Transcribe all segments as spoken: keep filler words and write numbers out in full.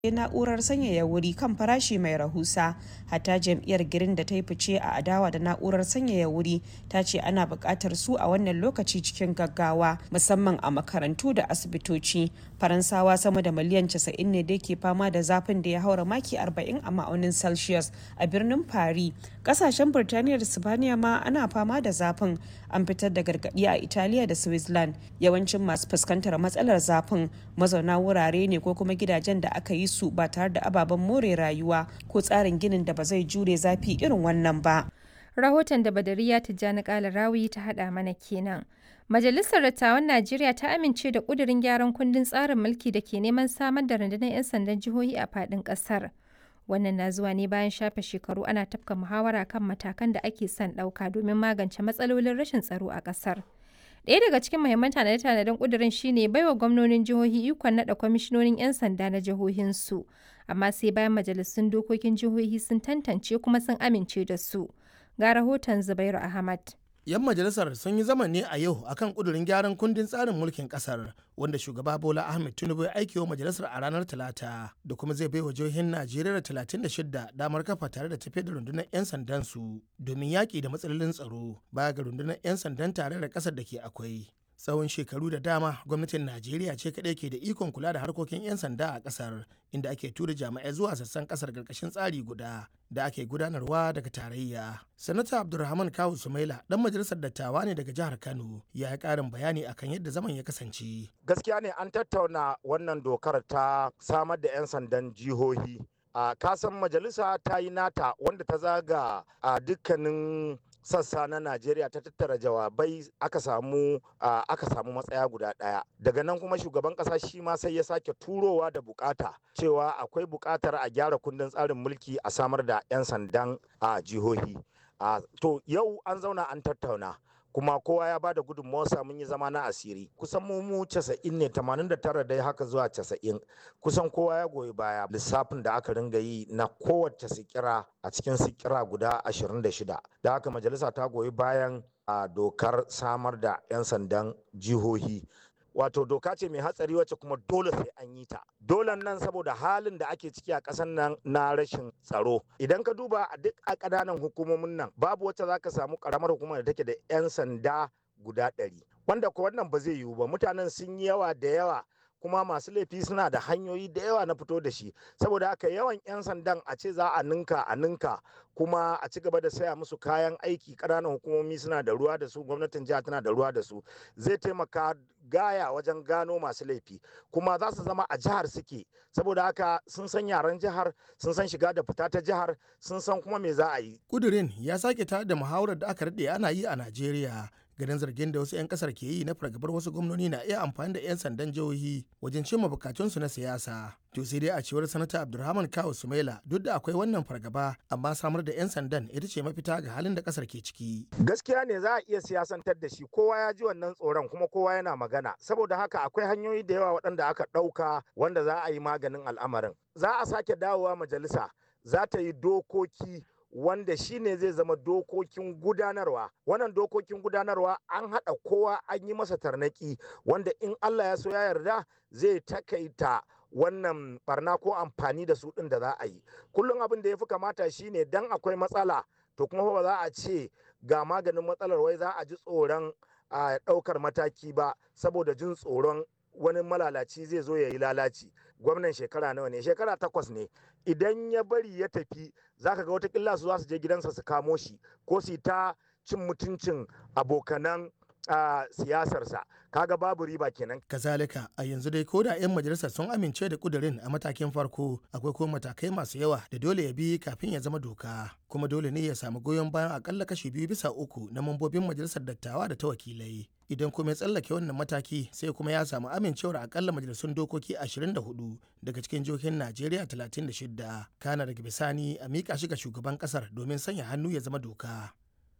na'urar sanyaya wuri kan farashi mai rahusa. Hatta jam'iyyar Green da ta yi fice a adawa da na'urar sanyaya wuri ta ce ana buƙatar su a wannan lokaci cikin gaggawa, musamman a makarantu da asibitoci. Faransawa sama da miliyan casa'in ne da ke fama da zafin da ya haura maki arba'in a ma'aunin Celsius a birnin Paris. Kasashen Birtaniya da Sibaniya ma ana fama da zafin. An fitar da gargaɗi a Italiya da Switzerland. Yawancin masu fuskantar matsalar zafin mazauna wurare ne ko kuma gidajen da aka yi su ba tare da ababen more rayuwa ko tsarin ginin da ba zai jure zafi irin wannan ba. Rahoton da Badariya Tijjani Kalarawi ta haɗa mana kenan. Majalisar Dattawan Najeriya ta amince da ƙudurin gyaran kundin tsarin mulki da ke neman samar da rundunar 'yan sandan jihohi a faɗin ƙasar. Wannan na zuwa ne bayan shafe shekaru ana tafka muhawara kan matakan da ake son ɗauka domin magance matsalolin rashin tsaro a ƙasar. Ɗaya daga cikin muhimman tanade-tanaden ƙudurin shine baiwa gwamnonin jihohi ikon naɗa kwamishinonin 'yan sanda na jihohinsu, amma sai bayan majalisun dokokin jihohi sun tantance kuma sun amince da su. Ga rahoton Zubairu Ahmad. 'Yan majalisar sun yi zaman ne a yau akan kudurin gyaran kundin tsarin mulkin kasar wanda shugaba Bola Ahmed Tinubu ya aiki wa majalisar a ranar Talata da kuma zai bai wa jihohin Najeriya talatin da shida damar kafa tare da tafiyar da rundunar 'yan sandan su domin yaƙi da matsalolin tsaro baya ga rundunar 'yan sandan tare da ƙasar da ke akwai. Tsawon shekaru da dama gwamnatin Najeriya ce kaɗai ke da ikon kula da harkokin 'yan sanda a ƙasar inda ake tura jami'ai zuwa sassan ƙasar ƙarƙashin tsari guda da ake gudanarwa daga tarayya. Sanata Abdulrahman Kawu Sumaila ɗan majalisar dattawa ne daga jihar Kano ya yi ƙarin bayani akan yadda zaman ya kasance. Gaskiya ne an tattauna wannan dokar ta samar da 'yan sandan jihohi. A kasan majalisa ta yi nata wanda ta zaga a dukkanin sassa na Najeriya ta tattara jawabai aka samu uh, aka samu matsaya guda ɗaya. Daga nan kuma shugaban ƙasa shi ma sai ya sake turowa da bukata cewa akwai bukatar a gyara kundin tsarin mulki a samar da 'yan sandan a uh, jihohi. Uh, to yau an zauna an tattauna. kuma kowa ya bada gudunmawarsa mun yi zama na asiri kusan mu mu casa'in ne tamanin da tara dai haka zuwa casa'in kusan kowa ya goyi baya lissafin da aka ringa yi na kowace sikira a cikin sikira guda ashirin da shida da haka majalisa ta goyi bayan a dokar samar da 'yan sandan jihohi wato doka ce mai hatsari wacce kuma dole sai an yi ta dole nan saboda halin da ake ciki a ƙasar nan na rashin tsaro idan ka duba a duk a ƙananan hukumomin nan babu wacce za ka samu ƙaramar hukumar da take da 'yan sanda guda ɗari wanda ko wannan ba zai yiwu ba mutanen sun yi yawa da yawa kuma masu laifi suna da hanyoyi da yawa na fito da shi saboda haka yawan 'yan sandan a ce za a ninka a ninka kuma a ci gaba da saya musu kayan aiki ƙananan hukumomi suna da ruwa da su gwamnatin jiha tana da ruwa da su zai taimaka gaya wajen gano masu laifi kuma za su zama a jihar suke saboda haka sun san yaren jihar sun san shiga da fita ta jihar sun san kuma me za a yi. Kudirin ya sake tare da muhawarar da aka daɗe ana yi a Najeriya ganin zargin da wasu 'yan kasar ke yi na fargabar wasu gwamnoni na iya amfani da 'yan sandan jihohi wajen cimma bukatunsu na siyasa. To sai dai a cewar sanata Abdulrahman Kawu Sumaila duk da akwai wannan fargaba amma samar da 'yan sandan ita ce mafita ga halin da kasar ke ciki. Gaskiya ne za a iya siyasantar da shi kowa ya ji wannan tsoron kuma kowa yana magana saboda haka akwai hanyoyi da yawa waɗanda aka ɗauka wanda za a yi maganin al'amarin. Za a sake dawowa majalisa za ta yi dokoki wanda shi ne zai zama dokokin gudanarwa wannan dokokin gudanarwa an haɗa kowa an yi masa tarnaki wanda in Allah ya so ya yarda zai takaita wannan barna ko amfani da su ɗin da za a yi kullum abin da ya fi kamata shine dan akwai matsala to kuma ba za a ce ga maganin matsalar wai za a ji tsoron a ɗaukar mataki ba saboda jin tsoron wani malalaci zai zo ya yi lalaci gwamnan shekara nawa ne shekara takwas ne idan ya bari ya tafi zaka ga watakila su za su je gidansa su kamo shi ko su ta cin mutuncin abokanan a siyasarsa kaga babu riba kenan. Kazalika a yanzu dai ko da 'yan majalisar sun amince da kudirin a matakin farko akwai kuma matakai masu yawa da dole ya bi kafin ya zama doka kuma dole ne ya samu goyon bayan akalla kashi biyu bisa uku na mambobin majalisar dattawa da ta wakilai idan kuma ya tsallake wannan mataki sai kuma ya samu amincewar akalla majalisun dokoki ashirin da hudu daga cikin jihohin Najeriya talatin da shida kana daga bisani a miƙa shi ga shugaban kasar domin sanya hannu ya zama doka.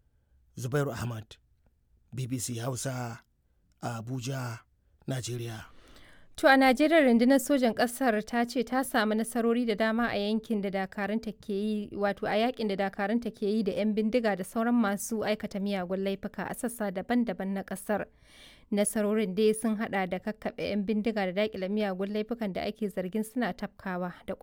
Zubairu Ahmad B B C Hausa a Abuja, Najeriya. To a Najeriya rundunar sojan ƙasar ta ce ta samu nasarori da dama a yankin da dakarunta ke yi wato a yakin da dakarunta ke yi da 'yan bindiga da sauran masu aikata miyagun laifuka a sassa daban-daban na ƙasar. Nasarorin dai sun hada da kakkaɓe 'yan bindiga da daƙile miyagun laifukan da ake zargin suna tafkawa da